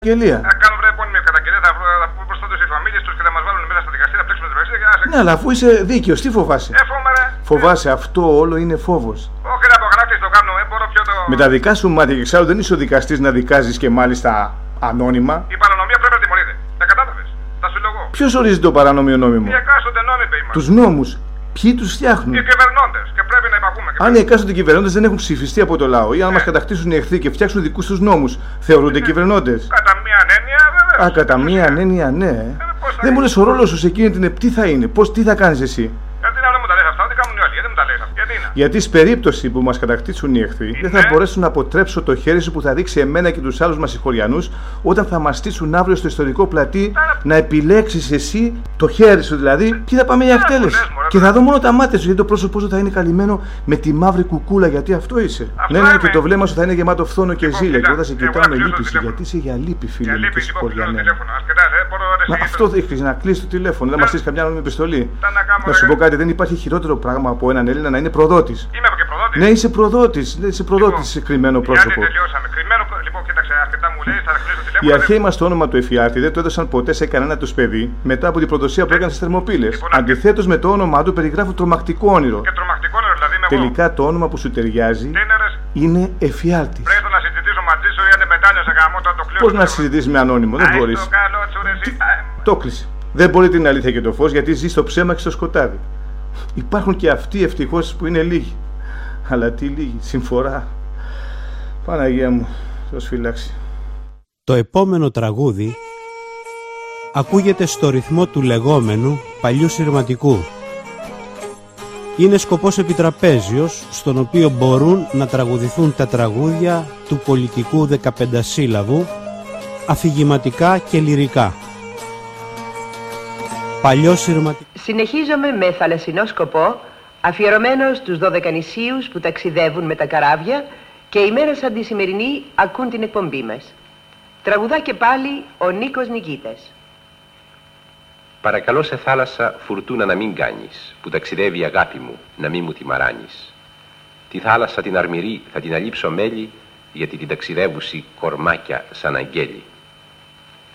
Καταγγελία. Κάνουν επώνυμη καταγγελία, θα πούμε μπροστά τους οι φαμίλιες τους και θα μας βάλουν μέσα στα δικαστήρια, να πλέξουμε τη δικαστήρια. Ναι, αλλά αφού είσαι δίκαιος, τι φοβάσαι? Φοβάμαι. Φοβάσαι, αυτό όλο είναι φόβος. Όχι, ρε απογράφεις, το κάνω, μπορώ πιο το. Με τα δικά σου μάτια, και εξάλλου δεν είσαι ο δικαστής να δικάζεις και μάλιστα ανώνυμα. Η παρανομία πρέπει να τιμωρείται. Τα κατάλαβες. Θα σου λέγω. Ποιος ορίζει το παράνομιο νόμιμο? Οι εκάστοτε νόμοι, είπε είμαστε. Τους νόμους. Ποιοι τους φτιάχνουν? Οι κυβερνώντες. Και πρέπει να υπακούμε. Αν οι εκάστοτε κυβερνώντες δεν έχουν ψηφιστεί από το λαό ή αν μας κατακτήσουν οι εχθροί και φτιάξουν δικούς τους νόμους, θεωρούνται κυβερνώντες? Κατά μία έννοια, βέβαια. Α, κατά μία έννοια, ναι. Δεν μου λες ο ρόλος σου σε εκείνη την τι θα είναι, τι θα κάνεις εσύ? Γιατί να μου τα λες αυτά, τι κάνουν οι άλλοι, γιατί μου τα λες αυτά, γιατί είναι? Γιατί στην περίπτωση που μας κατακτήσουν οι εχθροί, δεν θα μπορέσουν να αποτρέψω το χέρι σου που θα δείξει εμένα και τους άλλους μας συγχωριανούς όταν θα μας στήσουν αύριο στο ιστορικό πλατή να επιλέξεις εσύ το χέρι σου, δηλαδή ποιοι θα πάμε για εκτέλεση. Και θα δω μόνο τα μάτια σου, γιατί το πρόσωπό σου θα είναι καλυμμένο με τη μαύρη κουκούλα, γιατί αυτό είσαι. Ναι, και το βλέμμα σου θα είναι γεμάτο φθόνο και ζήλια. Και όταν σε κοιτάω με λύπηση, γιατί είσαι για λύπη, φίλε μου, και συγχωριανέ. Μα αυτό έχεις να κλείσει το τηλέφωνο, δεν μας στείλει καμιά νόμιμη επιστολή. Να σου πω κάτι, δεν υπάρχει χειρότερο πράγμα από έναν Έλληνα να είναι προδότης. Είμαι και προδότης. Ναι, είσαι προδότης. Είσαι προδότης σε κρυμμένο πρόσωπο. Γιατί τελειώσαμε. Κρυμμένο, λοιπόν, κοίταξε, αρκετά μου λέει, θα κλείσω το τηλέφωνο. Οι αρχαίοι μας το όνομα του Εφιάλτη δεν το έδωσαν ποτέ σε κανένα τους παιδί μετά από την προδοσία που έκανε στις Θερμοπύλες. Αντιθέτως με το όνομά του περιγράφουν τρομακτικό όνειρο. Και τρομακτικό όνειρο, δηλαδή είμαι εγώ. Τελικά το όνομα που σου ταιριάζει είναι Εφιάλτης. Πρέπει να συζητήσω μαζί σου ή αν μετάνιωσα γαμό το κλείσω. Πώς να συζητήσεις με ανώνυμο, δεν μπορείς. Το κλείσε. Δεν μπορεί την αλήθεια και το φως γιατί ζει στο ψέμα και στο σκοτάδι. Υπάρχουν και αυτοί ευτυχώς που είναι λίγοι. Αλλά τι λίγοι, συμφορά. Παναγία μου, Θεός φυλάξει. Το επόμενο τραγούδι ακούγεται στο ρυθμό του λεγόμενου παλιού σειρματικού. Είναι σκοπός επιτραπέζιος, στον οποίο μπορούν να τραγουδηθούν τα τραγούδια του πολιτικού 15σύλλαβου, αφηγηματικά και λυρικά. Παλιό σειρματικό. Συνεχίζομαι με θαλασσινό σκοπό, αφιερωμένο στους 12 νησίους που ταξιδεύουν με τα καράβια και η μέρα σαν τη σημερινή ακούν την εκπομπή μας. Τραγουδά και πάλι ο Νίκος Νικήτας. Παρακαλώ σε θάλασσα φουρτούνα να μην κάνεις, που ταξιδεύει η αγάπη μου, να μην μου τη μαράνεις. Τη θάλασσα την αρμυρή θα την αλείψω μέλι, γιατί την ταξιδεύουσι κορμάκια σαν αγγέλη.